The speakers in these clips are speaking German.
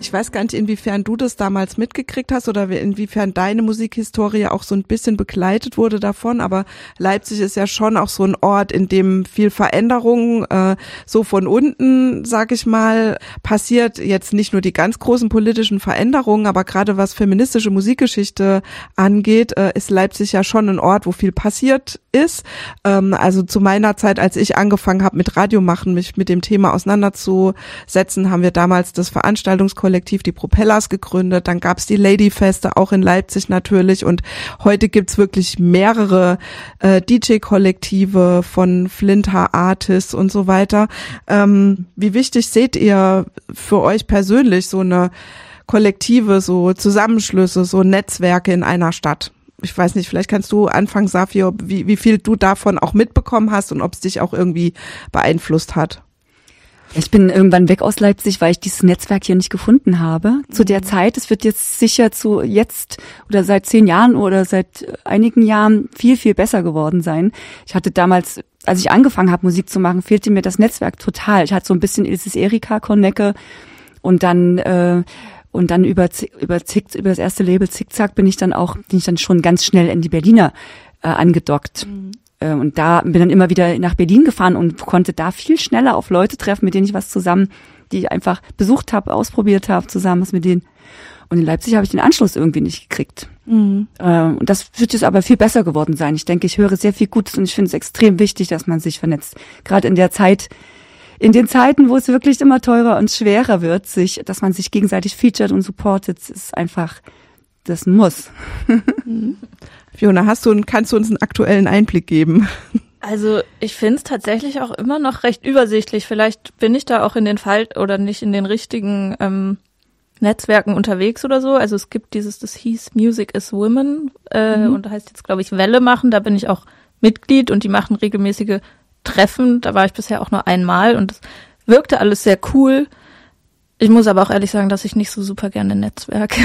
Ich weiß gar nicht, inwiefern du das damals mitgekriegt hast oder inwiefern deine Musikhistorie auch so ein bisschen begleitet wurde davon, aber Leipzig ist ja schon auch so ein Ort, in dem viel Veränderung so von unten, sag ich mal, passiert. Jetzt nicht nur die ganz großen politischen Veränderungen, aber gerade was feministische Musikgeschichte angeht, ist Leipzig ja schon ein Ort, wo viel passiert ist. Also zu meiner Zeit, als ich angefangen habe mit Radio machen, mich mit dem Thema auseinanderzusetzen, haben wir damals das Veranstaltungskollektiv Die Propellers gegründet. Dann gab es die Ladyfeste, auch in Leipzig natürlich. Und heute gibt's wirklich mehrere DJ-Kollektive von Flinter Artists und so weiter. Wie wichtig seht ihr für euch persönlich so eine Kollektive, so Zusammenschlüsse, so Netzwerke in einer Stadt? Ich weiß nicht, vielleicht kannst du anfangen, Safi, wie viel du davon auch mitbekommen hast und ob es dich auch irgendwie beeinflusst hat. Ich bin irgendwann weg aus Leipzig, weil ich dieses Netzwerk hier nicht gefunden habe. Zu der Zeit, es wird jetzt sicher oder seit 10 Jahren oder seit einigen Jahren viel, viel besser geworden sein. Ich hatte damals, als ich angefangen habe, Musik zu machen, fehlte mir das Netzwerk total. Ich hatte so ein bisschen dieses Erika-Connecke und dann über das erste Label Zickzack bin ich dann schon ganz schnell in die Berliner angedockt. Und da bin dann immer wieder nach Berlin gefahren und konnte da viel schneller auf Leute treffen, mit denen ich die ich einfach besucht habe, ausprobiert habe, zusammen mit denen. Und in Leipzig habe ich den Anschluss irgendwie nicht gekriegt. Und das wird jetzt aber viel besser geworden sein. Ich denke, ich höre sehr viel Gutes und ich finde es extrem wichtig, dass man sich vernetzt. Gerade in den Zeiten, wo es wirklich immer teurer und schwerer wird, dass man sich gegenseitig featured und supportet, ist einfach, das muss. Fiona, kannst du uns einen aktuellen Einblick geben? Also ich finde es tatsächlich auch immer noch recht übersichtlich. Vielleicht bin ich da auch in den Fall oder nicht in den richtigen Netzwerken unterwegs oder so. Also es gibt das hieß Music is Women und da heißt jetzt, glaube ich, Welle machen. Da bin ich auch Mitglied und die machen regelmäßige Treffen. Da war ich bisher auch nur einmal und es wirkte alles sehr cool. Ich muss aber auch ehrlich sagen, dass ich nicht so super gerne netzwerke.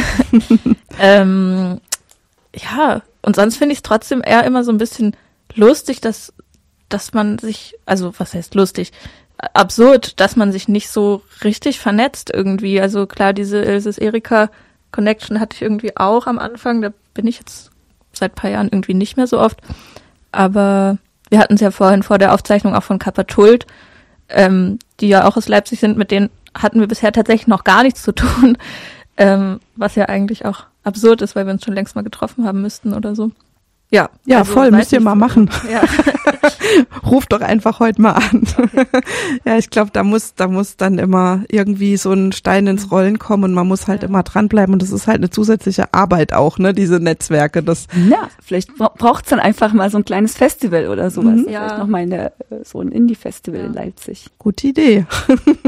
Ja, und sonst finde ich es trotzdem eher immer so ein bisschen lustig, dass man sich, also was heißt lustig, absurd, dass man sich nicht so richtig vernetzt irgendwie. Also klar, dieses Erika-Connection hatte ich irgendwie auch am Anfang, da bin ich jetzt seit ein paar Jahren irgendwie nicht mehr so oft. Aber wir hatten es ja vorhin vor der Aufzeichnung auch von Kappa-Tult, die ja auch aus Leipzig sind, mit denen hatten wir bisher tatsächlich noch gar nichts zu tun, was ja eigentlich auch absurd ist, weil wir uns schon längst mal getroffen haben müssten oder so. Ja, also, voll, müsst ihr mal machen. Ja. Ruft doch einfach heute mal an. Okay. Ja, ich glaube, da muss dann immer irgendwie so ein Stein ins Rollen kommen und man muss halt immer dranbleiben und das ist halt eine zusätzliche Arbeit auch, ne, diese Netzwerke. Ja, vielleicht braucht's dann einfach mal so ein kleines Festival oder sowas. Vielleicht noch mal so ein Indie-Festival in Leipzig. Gute Idee.